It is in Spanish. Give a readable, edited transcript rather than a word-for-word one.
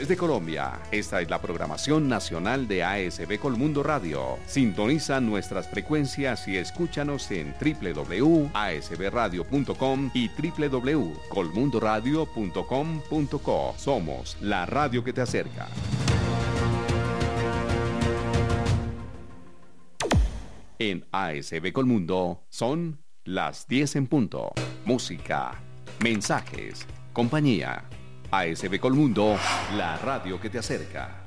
Desde Colombia, esta es la programación nacional de ASB Colmundo Radio. Sintoniza nuestras frecuencias y escúchanos en www.asbradio.com y www.colmundoradio.com.co. Somos la radio que te acerca. En ASB Colmundo son las 10 en punto. Música, mensajes, compañía. ASB Colmundo, la radio que te acerca.